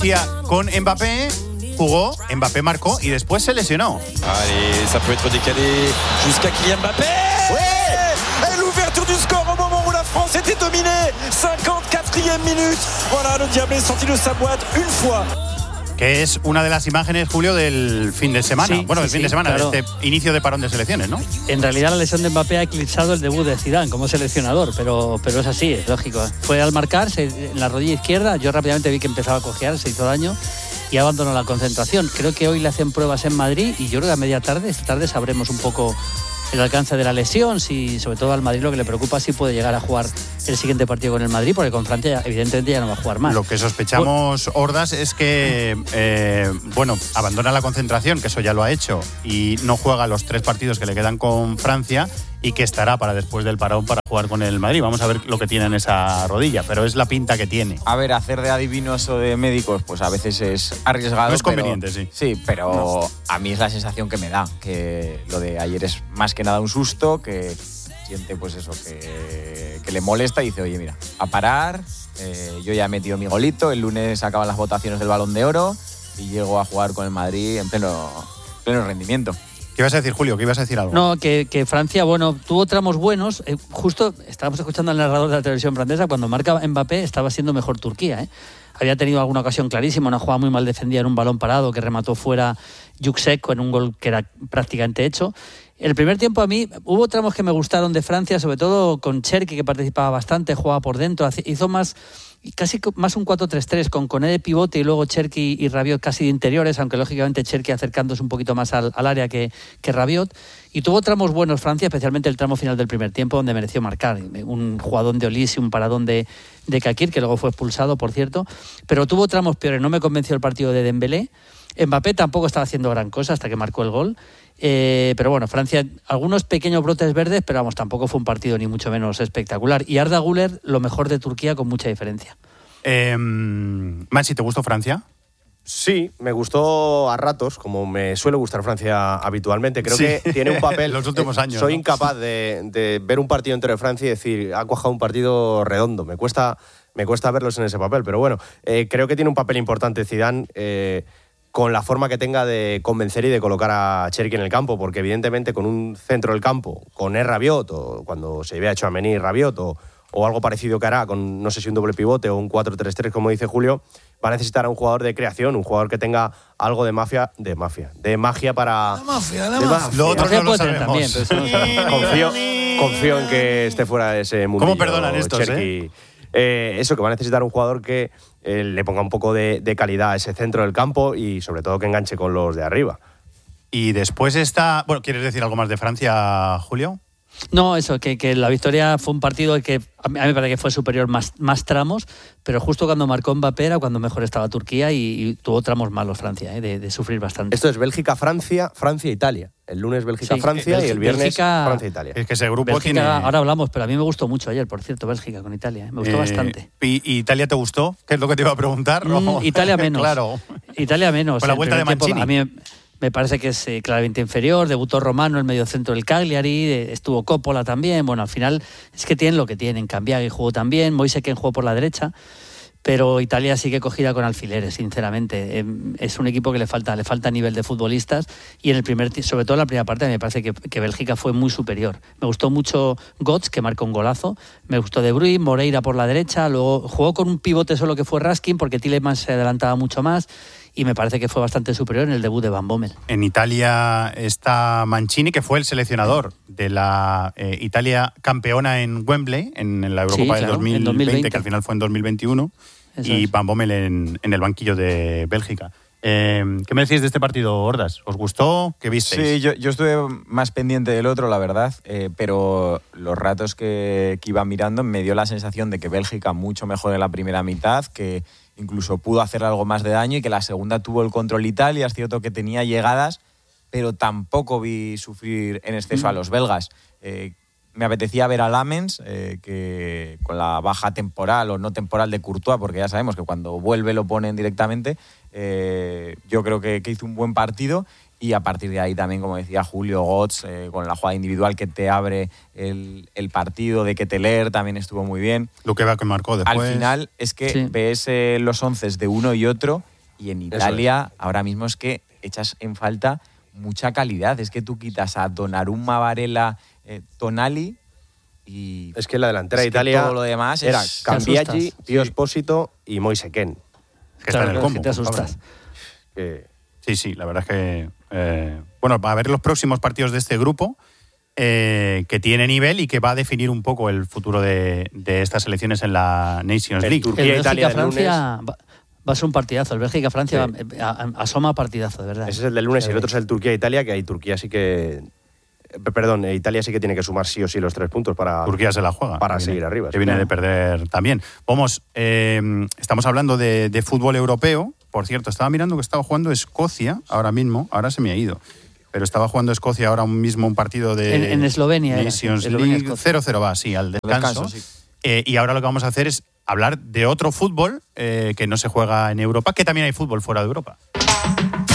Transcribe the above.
Con Mbappé, jugó, Mbappé marcó y después se lesionó. Allez, ça peut être décalé jusqu'à Kylian Mbappé. Ouais, et l'ouverture du score au moment où la France était dominée. 54e minute. Voilà, le diable est sorti de sa boîte une fois. Que es una de las imágenes, Julio, del fin de semana. Sí, bueno, del fin de semana, claro. de este inicio de parón de selecciones, ¿no? En realidad la lesión de Mbappé ha eclipsado el debut de Zidane como seleccionador, pero es así, es lógico. Fue al marcar en la rodilla izquierda, yo rápidamente vi que empezaba a cojear, se hizo daño y abandonó la concentración. Creo que hoy le hacen pruebas en Madrid y yo creo que esta tarde sabremos un poco el alcance de la lesión, si sobre todo al Madrid lo que le preocupa si puede llegar a jugar el siguiente partido con el Madrid, porque con Francia evidentemente ya no va a jugar más. Lo que sospechamos, Hordas, es que abandona la concentración, que eso ya lo ha hecho, y no juega los 3 partidos que le quedan con Francia y que estará para después del parón para jugar con el Madrid. Vamos a ver lo que tiene en esa rodilla, pero es la pinta que tiene. A ver, hacer de adivinos o de médicos, pues a veces es arriesgado. No es conveniente, sí. Sí, pero a mí es la sensación que me da, que lo de ayer es más que nada un susto, que siente pues eso, que le molesta y dice, oye, mira, a parar, yo ya he metido mi golito, el lunes acaban las votaciones del Balón de Oro y llego a jugar con el Madrid en pleno rendimiento. ¿Qué ibas a decir, Julio? ¿Qué ibas a decir algo? No, que Francia, tuvo tramos buenos. Justo estábamos escuchando al narrador de la televisión francesa, cuando marca Mbappé estaba siendo mejor Turquía. Había tenido alguna ocasión clarísima, una jugada muy mal defendida en un balón parado que remató fuera Yüksek en un gol que era prácticamente hecho. El primer tiempo a mí hubo tramos que me gustaron de Francia, sobre todo con Cherki, que participaba bastante, jugaba por dentro, hizo casi más un 4-3-3 con Koné de pivote y luego Cherki y Rabiot casi de interiores, aunque lógicamente Cherki acercándose un poquito más al área que Rabiot. Y tuvo tramos buenos Francia, especialmente el tramo final del primer tiempo, donde mereció marcar. Un jugadón de Olise y un paradón de Kakir, que luego fue expulsado, por cierto. Pero tuvo tramos peores, no me convenció el partido de Dembélé. Mbappé tampoco estaba haciendo gran cosa hasta que marcó el gol. Pero bueno, Francia, algunos pequeños brotes verdes, pero vamos, tampoco fue un partido ni mucho menos espectacular. Y Arda Güler, lo mejor de Turquía con mucha diferencia. Maxi, ¿te gustó Francia? Sí, me gustó a ratos, como me suele gustar Francia habitualmente. Creo que tiene un papel. Los últimos años. Soy incapaz de ver un partido entero de Francia y decir, ha cuajado un partido redondo. Me cuesta verlos en ese papel, pero bueno, creo que tiene un papel importante Zidane. Con la forma que tenga de convencer y de colocar a Cherki en el campo, porque evidentemente con un centro del campo, con Rabiot, o cuando se vea Tchouaméni y Rabiot, o algo parecido que hará, con no sé si un doble pivote o un 4-3-3, como dice Julio, va a necesitar a un jugador de creación, un jugador que tenga algo de magia para... La mafia. Lo otro no lo sabemos. También, confío en que esté fuera de ese mundo. ¿Cómo perdonan estos, Cherki? Eso, que va a necesitar un jugador que le ponga un poco de calidad a ese centro del campo y sobre todo que enganche con los de arriba. Y después está... Bueno, ¿quieres decir algo más de Francia, Julio? No, eso, que la victoria fue un partido que a mí me parece que fue superior más tramos, pero justo cuando marcó Mbappé era cuando mejor estaba Turquía y tuvo tramos malos Francia, de sufrir bastante. Esto es Bélgica-Francia, Francia-Italia. El lunes Bélgica-Francia y el viernes Francia-Italia. Es que ese grupo Bélgica, tiene... Ahora hablamos, pero a mí me gustó mucho ayer, por cierto, Bélgica con Italia. Me gustó bastante. ¿Y Italia te gustó? ¿Qué es lo que te iba a preguntar? Italia menos. Claro. Italia menos. Con la vuelta de Mancini. A mí me parece que es claramente inferior. Debutó Romano, el mediocentro del Cagliari, estuvo Coppola también. Bueno, al final es que tienen lo que tienen. Cambiaghi jugó también, Moise Kean jugó por la derecha. Pero Italia sigue cogida con alfileres, sinceramente. Es un equipo que le falta nivel de futbolistas y sobre todo en la primera parte me parece que Bélgica fue muy superior. Me gustó mucho Götze, que marcó un golazo. Me gustó De Bruyne, Moreira por la derecha. Luego jugó con un pivote solo que fue Raskin porque Tielemans se adelantaba mucho más. Y me parece que fue bastante superior en el debut de Van Bommel. En Italia está Mancini, que fue el seleccionador de la Italia campeona en Wembley, en la Eurocopa del 2020, que al final fue en 2021, eso y es. Van Bommel en el banquillo de Bélgica. ¿Qué me decís de este partido, Hordas? ¿Os gustó? ¿Qué visteis? Sí, yo estuve más pendiente del otro, la verdad, pero los ratos que iba mirando me dio la sensación de que Bélgica mucho mejor en la primera mitad, que incluso pudo hacer algo más de daño y que la segunda tuvo el control Italia. Es cierto que tenía llegadas, pero tampoco vi sufrir en exceso a los belgas. Me apetecía ver a Lamens, que con la baja temporal o no temporal de Courtois, porque ya sabemos que cuando vuelve lo ponen directamente. Yo creo que hizo un buen partido y a partir de ahí también, como decía Julio, Götze, con la jugada individual que te abre el partido, de Ketelaere también estuvo muy bien. Lo que marcó después. Al final es que ves los onces de uno y otro Y en Italia ahora mismo es que echas en falta mucha calidad. Es que tú quitas a Donnarumma, Varela, Tonali y... Es que la delantera de Italia todo lo demás era Cambiaggi, Pio Esposito y Moise Kean. Que está en el combo. Te asustas. Sí, la verdad es que... bueno, va a ver los próximos partidos de este grupo, que tiene nivel y que va a definir un poco el futuro de estas elecciones en la Nations League. Bélgica-Francia va a ser un partidazo. El Bélgica-Francia asoma partidazo, de verdad. Ese es el del lunes y el otro es el Turquía-Italia, que ahí Turquía sí que... Perdón, Italia sí que tiene que sumar sí o sí los 3 puntos para... Turquía se la juega. Para seguir arriba. Que viene de perder también. Vamos, estamos hablando de fútbol europeo. Por cierto, estaba mirando que estaba jugando Escocia ahora mismo. Ahora se me ha ido. Pero estaba jugando Escocia ahora mismo un partido de... En Eslovenia. Nations League 0-0 va, sí, al descanso. Sí. Y ahora lo que vamos a hacer es hablar de otro fútbol que no se juega en Europa, que también hay fútbol fuera de Europa.